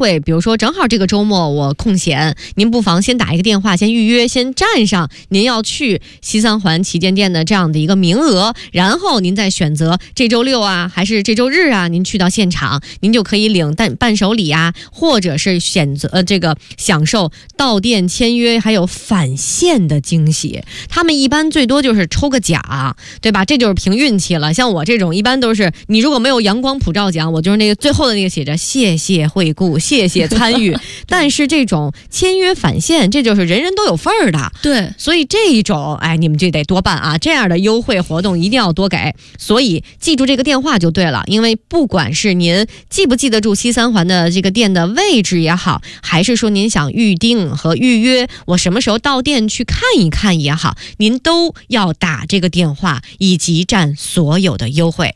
惠，比如说正好这个周末我空闲，您不妨先打一个电话，先预约，先占上您要去西三环旗舰店的这样的一个名额，然后您再选择这周六啊还是这周日啊，您去到现场，您就可以领伴手礼啊，或者是选择这个享受到店签约还有返现的惊喜。他们一般最多就是抽个奖，对吧？这就是凭运气了。像我这种一般都是，你如果没有阳光普照奖，我就是那个最后的那个写着谢谢惠顾，谢谢参与。但是这种签约返现，这就是人人都有份儿的。 对， 所以这一种你们就得多办啊，这样的优惠活动一定要多给。所以记住这个电话就对了，因为不管是您记不记得住西三环的这个店的位置也好，还是说您想预定和预约我什么时候到店去看一看也好，您都要打这个电话以及占所有的优惠。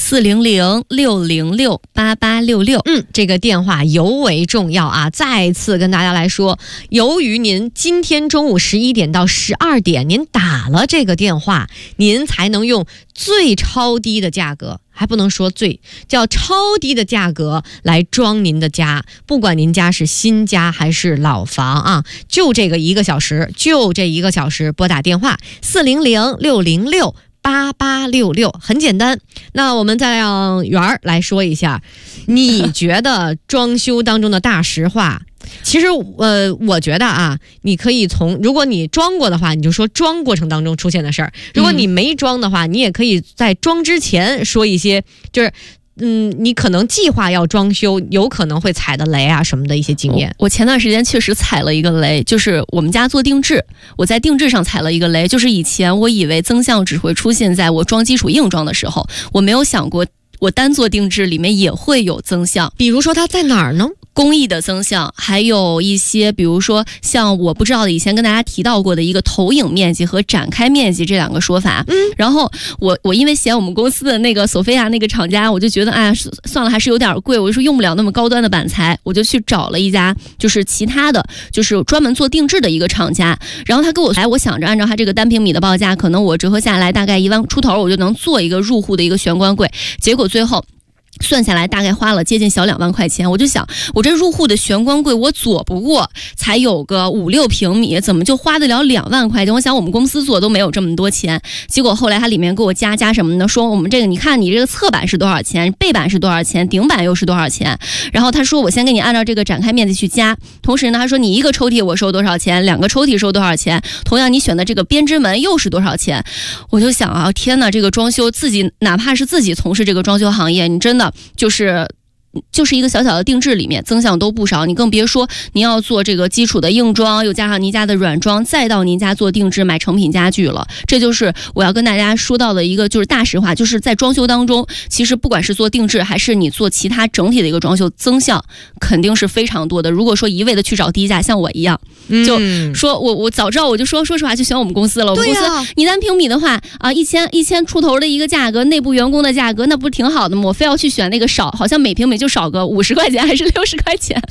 400-606-8866， 这个电话尤为重要啊！再次跟大家来说，由于您今天中午11点到12点，您打了这个电话，您才能用最超低的价格，还不能说最，叫超低的价格来装您的家，不管您家是新家还是老房啊，就这个1个小时，拨打电话400-606-8866，很简单。那我们再让圆儿来说一下，你觉得装修当中的大实话？其实我觉得啊，你可以从，如果你装过的话，你就说装过程当中出现的事儿；如果你没装的话，你也可以在装之前说一些，就是你可能计划要装修，有可能会踩的雷啊什么的一些经验。 我前段时间确实踩了一个雷，就是我们家做定制，我在定制上踩了一个雷，就是以前我以为增项只会出现在我装基础硬装的时候，我没有想过我单做定制里面也会有增项。 比如说它在哪儿呢？ 工艺的增项，还有一些比如说像我不知道的以前跟大家提到过的一个投影面积和展开面积这两个说法。然后我因为嫌我们公司的那个索菲亚那个厂家，我就觉得算了，还是有点贵，我就说用不了那么高端的板材，我就去找了一家就是其他的就是专门做定制的一个厂家。然后他给我我想着按照他这个单平米的报价，可能我折合下来大概1万出头，我就能做一个入户的一个玄关柜。结果最后算下来大概花了接近小2万块钱，我就想我这入户的玄关柜我左不过才有个5-6平米，怎么就花得了2万块钱？我想我们公司做都没有这么多钱。结果后来它里面给我加什么呢？说我们这个你看你这个侧板是多少钱，背板是多少钱，顶板又是多少钱。然后他说我先给你按照这个展开面积去加，同时呢他说你1个抽屉我收多少钱，2个抽屉收多少钱，同样你选的这个编织门又是多少钱。我就想啊，天哪，这个装修自己哪怕是自己从事这个装修行业，你真的就是一个小小的定制里面增项都不少，你更别说您要做这个基础的硬装，又加上您家的软装，再到您家做定制买成品家具了。这就是我要跟大家说到的一个就是大实话，就是在装修当中，其实不管是做定制还是你做其他整体的一个装修，增项肯定是非常多的。如果说一味的去找低价，像我一样，就说我早知道我就说实话就选我们公司了。我们公司你单平米的话啊，1000出头的一个价格，内部员工的价格，那不是挺好的吗？我非要去选那个少，好像每平米就少个50块钱还是60块钱。